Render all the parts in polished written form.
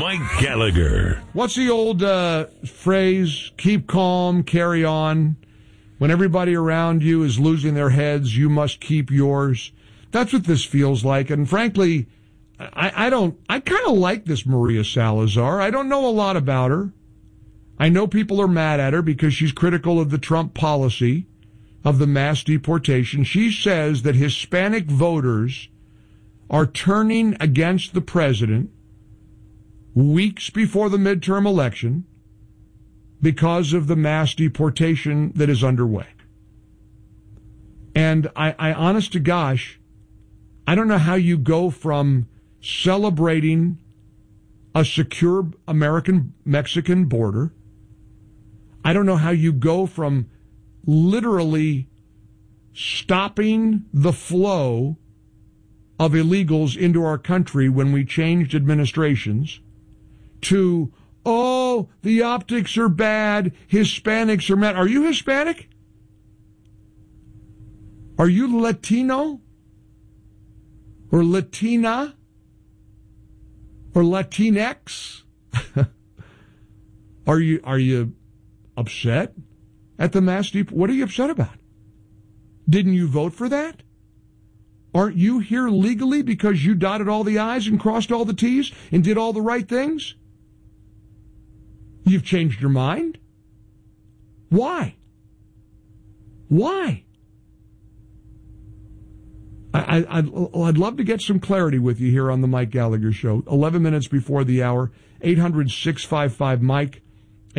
Mike Gallagher. What's the old phrase? Keep calm, carry on. When everybody around you is losing their heads, you must keep yours. That's what this feels like. And frankly, I kind of like this Maria Salazar. I don't know a lot about her. I know people are mad at her because she's critical of the Trump policy of the mass deportation. She says that Hispanic voters are turning against the president weeks before the midterm election because of the mass deportation that is underway. And I honest to gosh, I don't know how you go from celebrating a secure American-Mexican border. I don't know how you go from literally stopping the flow of illegals into our country when we changed administrations to, oh, the optics are bad, Hispanics are mad. Are you Hispanic? Are you Latino? Or Latina? Or Latinx? Are you upset at the mass deportation? What are you upset about? Didn't you vote for that? Aren't you here legally because you dotted all the I's and crossed all the T's and did all the right things? You've changed your mind? Why? Why? I'd love to get some clarity with you here on the Mike Gallagher Show. 11 minutes before the hour, 800-655-MIKE,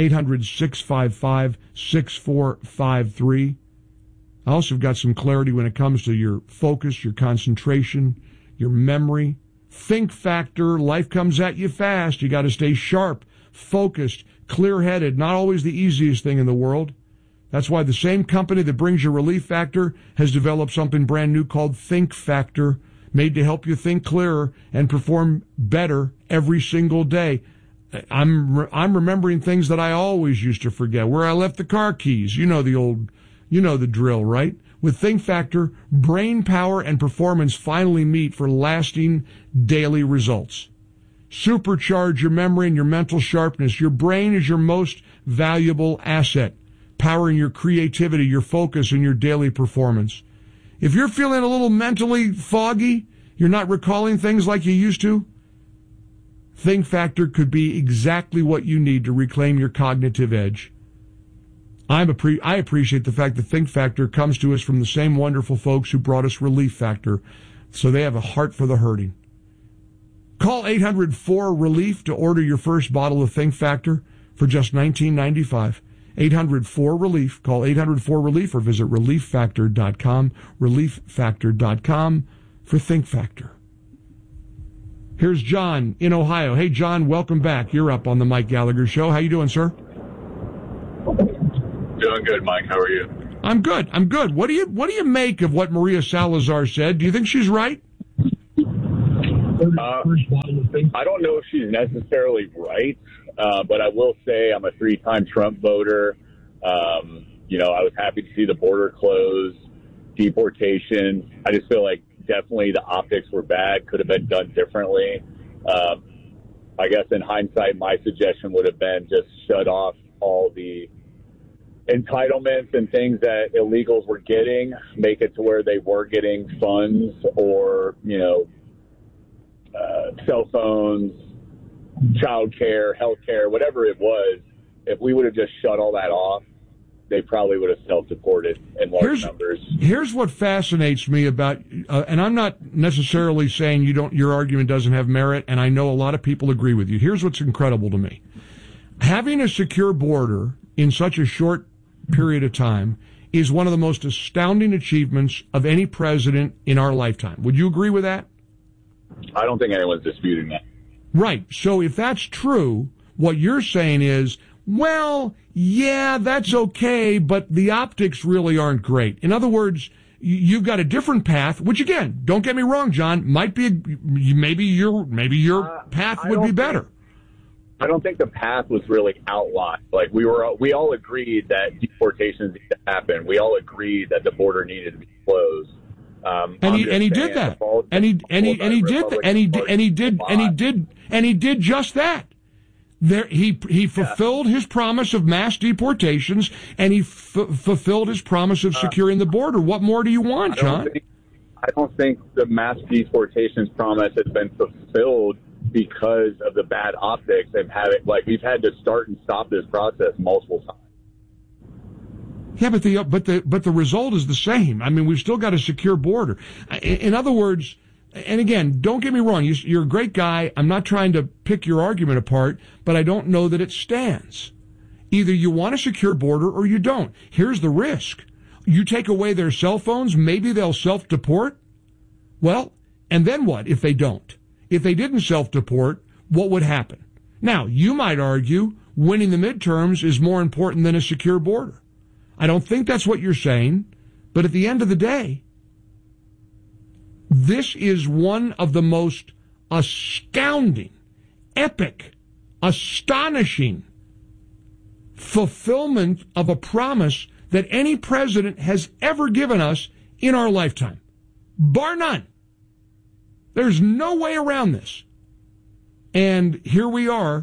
800-655-6453. I also have got some clarity when it comes to your focus, your concentration, your memory. Think factor, life comes at you fast. You got to stay sharp, focused, clear-headed. Not always the easiest thing in the world. That's why the same company that brings you Relief Factor has developed something brand new called Think Factor, made to help you think clearer and perform better every single day. I'm remembering things that I always used to forget. Where I left the car keys. You know the drill, right? With Think Factor, brain power and performance finally meet for lasting daily results. Supercharge your memory and your mental sharpness. Your brain is your most valuable asset, powering your creativity, your focus, and your daily performance. If you're feeling a little mentally foggy, you're not recalling things like you used to, Think Factor could be exactly what you need to reclaim your cognitive edge. I appreciate the fact that Think Factor comes to us from the same wonderful folks who brought us Relief Factor, so they have a heart for the hurting. Call 800-4RELIEF to order your first bottle of Think Factor for just $19.95. 800-4RELIEF. Call 800-4RELIEF or visit ReliefFactor.com, ReliefFactor.com for Think Factor. Here's John in Ohio. Hey, John, welcome back. You're up on the Mike Gallagher Show. How you doing, sir? Doing good, Mike. How are you? I'm good. What do you make of what Maria Salazar said? Do you think she's right? I don't know if she's necessarily right, but I will say I'm a 3-time Trump voter. I was happy to see the border close, deportation. I just feel like definitely the optics were bad, could have been done differently. I guess in hindsight, my suggestion would have been just shut off all the entitlements and things that illegals were getting, make it to where they were getting funds or, cell phones, child care, health care, whatever it was. If we would have just shut all that off, they probably would have self-deported in large numbers. Here's what fascinates me about, and I'm not necessarily saying your argument doesn't have merit, and I know a lot of people agree with you. Here's what's incredible to me. Having a secure border in such a short period of time is one of the most astounding achievements of any president in our lifetime. Would you agree with that? I don't think anyone's disputing that. Right. So if that's true, what you're saying is, well, yeah, that's okay, but the optics really aren't great. In other words, you've got a different path, which again, don't get me wrong, John, might be maybe your path would be better. I don't think the path was really outlined. Like we all agreed that deportations needed to happen. We all agreed that the border needed to be closed. And he did that. And he did just that. He fulfilled his promise of mass deportations, and he fulfilled his promise of securing the border. What more do you want, John? I don't think the mass deportations promise has been fulfilled because of the bad optics and we've had to start and stop this process multiple times. Yeah, but the result is the same. I mean, we've still got a secure border. In other words, and again, don't get me wrong, you're a great guy. I'm not trying to pick your argument apart, but I don't know that it stands. Either you want a secure border or you don't. Here's the risk. You take away their cell phones, maybe they'll self-deport. Well, and then what if they don't? If they didn't self-deport, what would happen? Now, you might argue winning the midterms is more important than a secure border. I don't think that's what you're saying, but at the end of the day, this is one of the most astounding, epic, astonishing fulfillment of a promise that any president has ever given us in our lifetime. Bar none. There's no way around this. And here we are,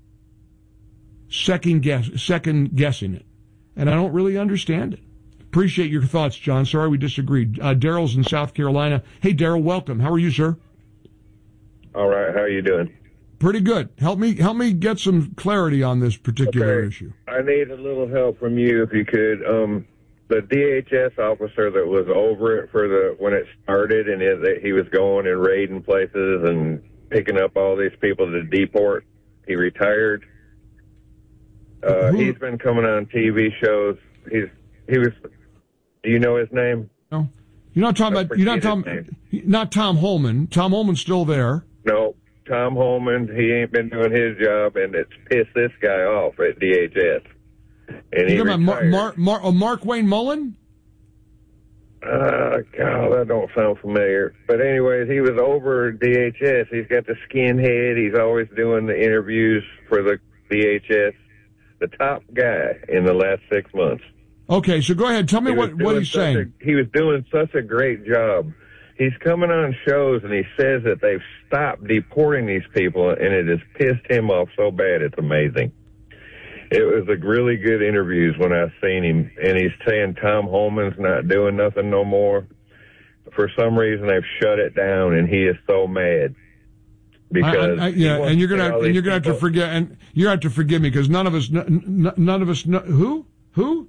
second guessing it. And I don't really understand it. Appreciate your thoughts, John. Sorry we disagreed. Daryl's in South Carolina. Hey, Daryl, welcome. How are you, sir? All right. How are you doing? Pretty good. Help me get some clarity on this particular issue. I need a little help from you if you could. The DHS officer that was over it when it started, and he was going and raiding places and picking up all these people to deport. He retired. He's been coming on TV shows. He was. Do you know his name? No. You're not talking about. Not Tom Holman. Tom Holman's still there. No. Tom Holman, he ain't been doing his job, and it's pissed this guy off at DHS. And he retired. Mark Wayne Mullen? God, that don't sound familiar. But anyways, he was over DHS. He's got the skinhead. He's always doing the interviews for the DHS. The top guy in the last 6 months. Okay, so go ahead. Tell me what he's saying. He was doing such a great job. He's coming on shows, and he says that they've stopped deporting these people, and it has pissed him off so bad, it's amazing. It was a really good interviews when I seen him, and he's saying Tom Holman's not doing nothing no more. For some reason, they've shut it down, and he is so mad. Because and you're gonna have to forget, and you have to forgive me because none of us know who.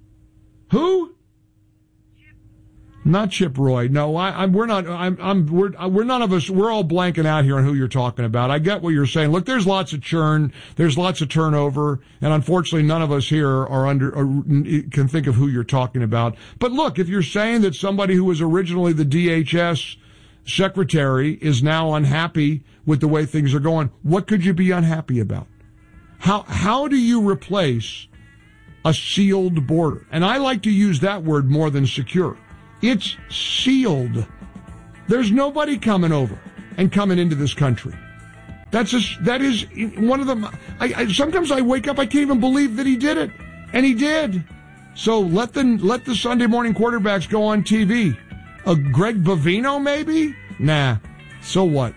Not Chip Roy. No, we're not. We're none of us. We're all blanking out here on who you're talking about. I get what you're saying. Look, there's lots of churn. There's lots of turnover, and unfortunately, none of us here can think of who you're talking about. But look, if you're saying that somebody who was originally the DHS secretary is now unhappy with the way things are going, what could you be unhappy about? How do you replace a sealed border? And I like to use that word more than secure. It's sealed. There's nobody coming over and coming into this country. That is one of them. Sometimes I wake up, I can't even believe that he did it. And he did. So let the Sunday morning quarterbacks go on TV. Greg Bovino, maybe? Nah. So what?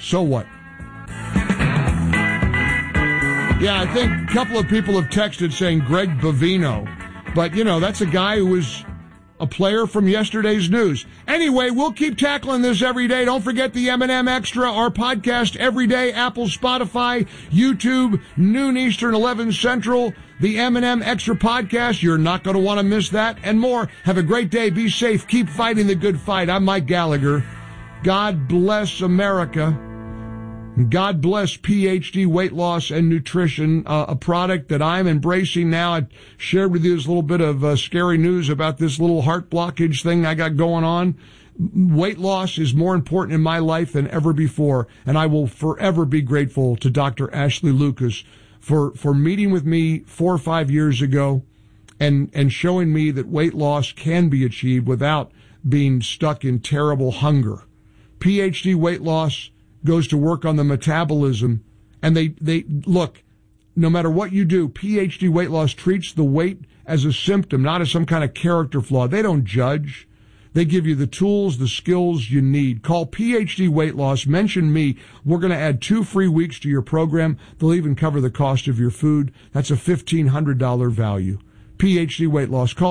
Yeah, I think a couple of people have texted saying Greg Bovino. But, that's a guy who was a player from yesterday's news. Anyway, we'll keep tackling this every day. Don't forget the M&M Extra, our podcast every day, Apple, Spotify, YouTube, noon Eastern, 11 Central, the M&M Extra podcast. You're not going to want to miss that and more. Have a great day. Be safe. Keep fighting the good fight. I'm Mike Gallagher. God bless America. God bless PhD Weight Loss and Nutrition, a product that I'm embracing now. I shared with you this little bit of scary news about this little heart blockage thing I got going on. Weight loss is more important in my life than ever before, and I will forever be grateful to Dr. Ashley Lucas for meeting with me 4 or 5 years ago and showing me that weight loss can be achieved without being stuck in terrible hunger. PhD Weight Loss goes to work on the metabolism, and they look, no matter what you do, PhD Weight Loss treats the weight as a symptom, not as some kind of character flaw. They don't judge. They give you the tools, the skills you need. Call PhD Weight Loss. Mention me. We're going to add 2 free weeks to your program. They'll even cover the cost of your food. That's a $1,500 value. PhD Weight Loss. Call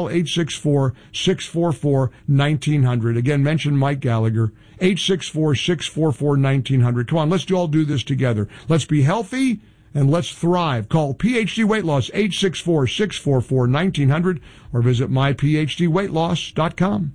864-644-1900. Again, mention Mike Gallagher. 864-644-1900. Come on, let's all do this together. Let's be healthy and let's thrive. Call PhD Weight Loss, 864-644-1900, or visit myphdweightloss.com.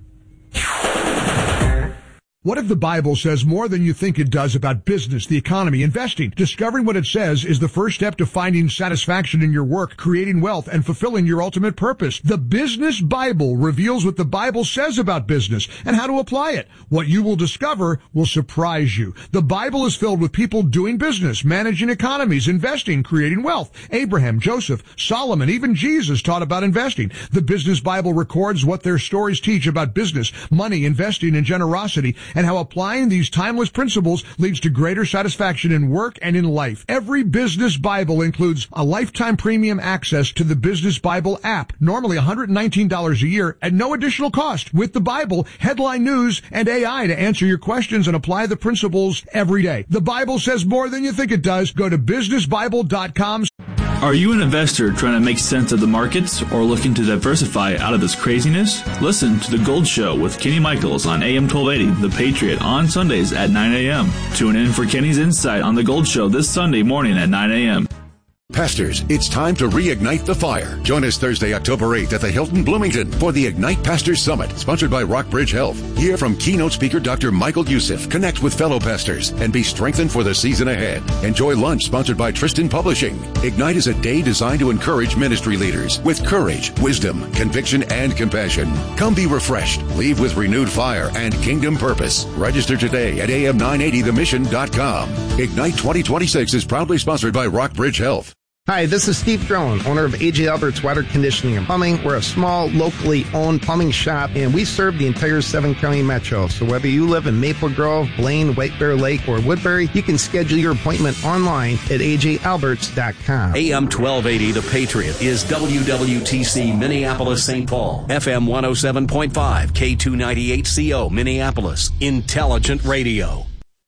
What if the Bible says more than you think it does about business, the economy, investing? Discovering what it says is the first step to finding satisfaction in your work, creating wealth, and fulfilling your ultimate purpose. The Business Bible reveals what the Bible says about business and how to apply it. What you will discover will surprise you. The Bible is filled with people doing business, managing economies, investing, creating wealth. Abraham, Joseph, Solomon, even Jesus taught about investing. The Business Bible records what their stories teach about business, money, investing, and generosity, and how applying these timeless principles leads to greater satisfaction in work and in life. Every Business Bible includes a lifetime premium access to the Business Bible app, normally $119 a year at no additional cost. With the Bible, headline news, and AI to answer your questions and apply the principles every day. The Bible says more than you think it does. Go to businessbible.com. Are you an investor trying to make sense of the markets or looking to diversify out of this craziness? Listen to The Gold Show with Kenny Michaels on AM 1280, The Patriot, on Sundays at 9 a.m. Tune in for Kenny's insight on The Gold Show this Sunday morning at 9 a.m. Pastors, it's time to reignite the fire. Join us Thursday, October 8th at the Hilton Bloomington for the Ignite Pastors Summit, sponsored by Rockbridge Health. Hear from keynote speaker Dr. Michael Youssef, connect with fellow pastors, and be strengthened for the season ahead. Enjoy lunch sponsored by Tristan Publishing. Ignite is a day designed to encourage ministry leaders with courage, wisdom, conviction, and compassion. Come be refreshed, leave with renewed fire and kingdom purpose. Register today at am980themission.com. Ignite 2026 is proudly sponsored by Rockbridge Health. Hi, this is Steve Drone, owner of A.J. Albert's Water Conditioning and Plumbing. We're a small, locally owned plumbing shop, and we serve the entire 7-county metro. So whether you live in Maple Grove, Blaine, White Bear Lake, or Woodbury, you can schedule your appointment online at ajalberts.com. AM 1280, The Patriot, is WWTC Minneapolis, St. Paul. FM 107.5, K298CO, Minneapolis. Intelligent Radio.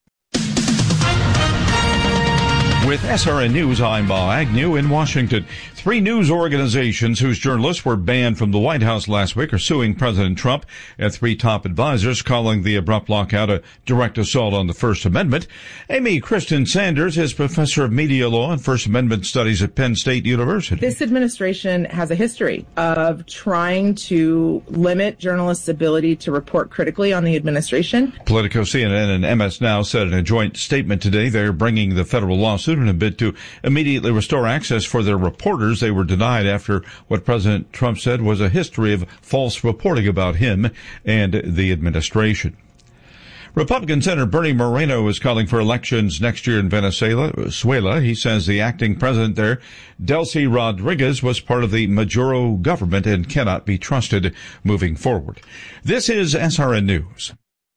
With SRN News, I'm Bob Agnew in Washington. 3 news organizations whose journalists were banned from the White House last week are suing President Trump and 3 top advisors, calling the abrupt lockout a direct assault on the First Amendment. Amy Kristen Sanders is professor of media law and First Amendment studies at Penn State University. This administration has a history of trying to limit journalists' ability to report critically on the administration. Politico, CNN, and MS Now said in a joint statement today they're bringing the federal lawsuit in a bid to immediately restore access for their reporters. They were denied after what President Trump said was a history of false reporting about him and the administration. Republican Senator Bernie Moreno is calling for elections next year in Venezuela. He says the acting president there, Delcy Rodriguez, was part of the Maduro government and cannot be trusted moving forward. This is SRN News.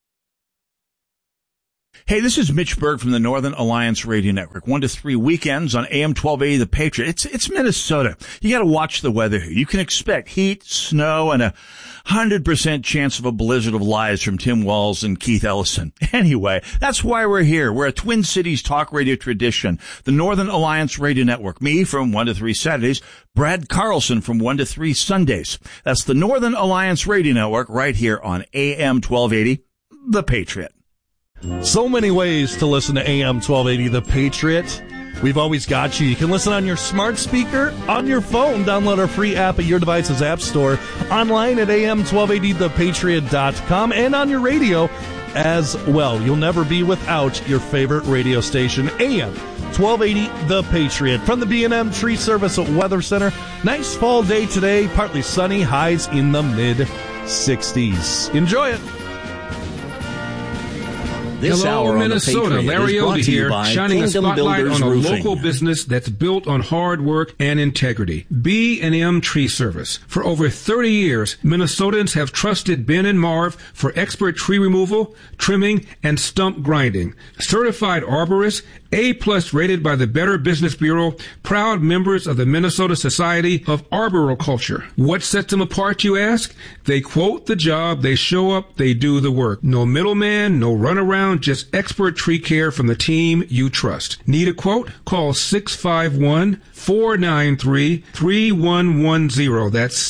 Hey, this is Mitch Berg from the Northern Alliance Radio Network. 1 to 3 weekends on AM 1280, The Patriot. It's Minnesota. You got to watch the weather here. You can expect heat, snow, and 100% chance of a blizzard of lies from Tim Walz and Keith Ellison. Anyway, that's why we're here. We're a Twin Cities talk radio tradition. The Northern Alliance Radio Network. Me from 1 to 3 Saturdays. Brad Carlson from 1 to 3 Sundays. That's the Northern Alliance Radio Network right here on AM 1280, The Patriot. So many ways to listen to AM 1280, The Patriot. We've always got you. You can listen on your smart speaker, on your phone. Download our free app at your device's app store, online at am1280thepatriot.com, and on your radio as well. You'll never be without your favorite radio station, AM 1280 The Patriot. From the B&M Tree Service Weather Center, nice fall day today, partly sunny, highs in the mid-60s. Enjoy it. This Hello, Minnesota. Larry Odie here, shining a spotlight on a local business that's built on hard work and integrity. B&M Tree Service. For over 30 years, Minnesotans have trusted Ben and Marv for expert tree removal, trimming, and stump grinding. Certified arborists A+ rated by the Better Business Bureau, proud members of the Minnesota Society of Arboriculture. What sets them apart, you ask? They quote the job, they show up, they do the work. No middleman, no runaround, just expert tree care from the team you trust. Need a quote? Call 651-493-3110. That's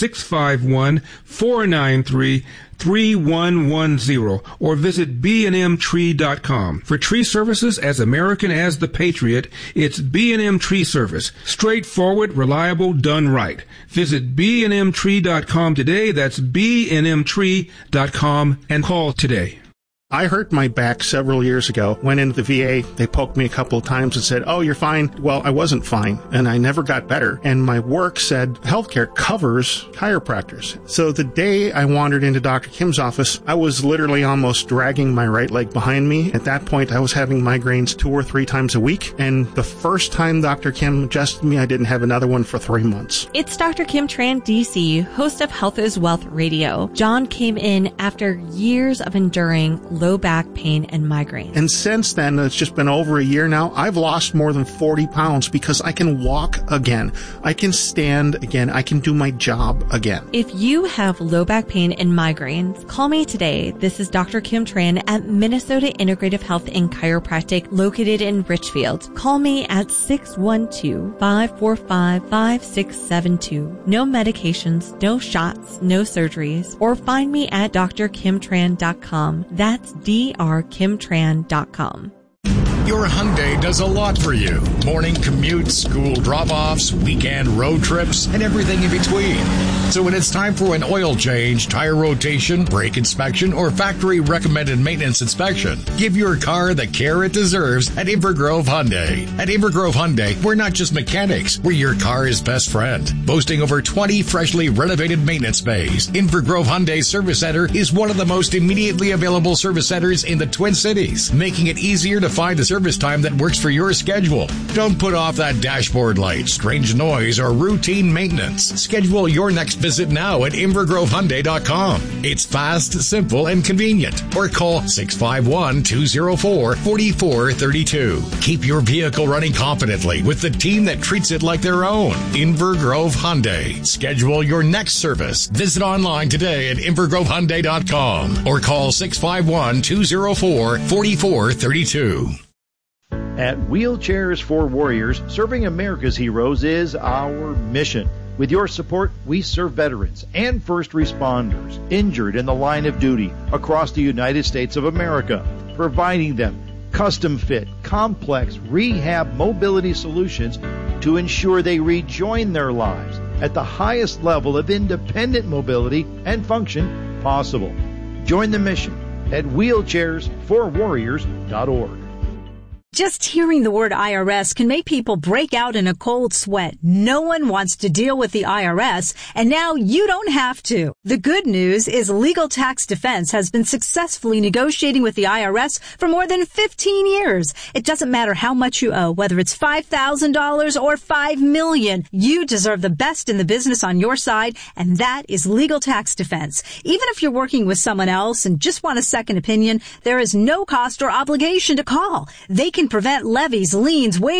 651-493-3110, or visit bnmtree.com. For tree services as American as the Patriot, it's B&M Tree Service. Straightforward, reliable, done right. Visit bnmtree.com today. That's bnmtree.com, and call today. I hurt my back several years ago. Went into the VA. They poked me a couple of times and said, "Oh, you're fine." Well, I wasn't fine, and I never got better. And my work said healthcare covers chiropractors. So the day I wandered into Dr. Kim's office, I was literally almost dragging my right leg behind me. At that point, I was having migraines 2 or 3 times a week. And the first time Dr. Kim adjusted me, I didn't have another one for 3 months. It's Dr. Kim Tran, DC, host of Health is Wealth Radio. John came in after years of enduring low back pain and migraine. And since then, it's just been over a year now, I've lost more than 40 pounds because I can walk again. I can stand again. I can do my job again. If you have low back pain and migraines, call me today. This is Dr. Kim Tran at Minnesota Integrative Health and Chiropractic, located in Richfield. Call me at 612-545-5672. No medications, no shots, no surgeries, or find me at drkimtran.com. That's drkimtran.com. Your Hyundai does a lot for you. Morning commutes, school drop-offs, weekend road trips, and everything in between. So when it's time for an oil change, tire rotation, brake inspection, or factory-recommended maintenance inspection, give your car the care it deserves at Invergrove Hyundai. At Invergrove Hyundai, we're not just mechanics, we're your car's best friend. Boasting over 20 freshly renovated maintenance bays, Invergrove Hyundai Service Center is one of the most immediately available service centers in the Twin Cities, making it easier to find a service time that works for your schedule. Don't put off that dashboard light, strange noise, or routine maintenance. Schedule your next visit now at InvergroveHyundai.com. It's fast, simple, and convenient. Or call 651-204-4432. Keep your vehicle running confidently with the team that treats it like their own. Invergrove Hyundai. Schedule your next service. Visit online today at InvergroveHyundai.com or call 651-204-4432. At Wheelchairs for Warriors, serving America's heroes is our mission. With your support, we serve veterans and first responders injured in the line of duty across the United States of America, providing them custom-fit, complex rehab mobility solutions to ensure they rejoin their lives at the highest level of independent mobility and function possible. Join the mission at wheelchairsforwarriors.org. Just hearing the word IRS can make people break out in a cold sweat. No one wants to deal with the IRS, and now you don't have to. The good news is Legal Tax Defense has been successfully negotiating with the IRS for more than 15 years. It doesn't matter how much you owe, whether it's $5,000 or $5 million. You deserve the best in the business on your side, and that is Legal Tax Defense. Even if you're working with someone else and just want a second opinion, there is no cost or obligation to call. They can prevent levies, liens, waivers,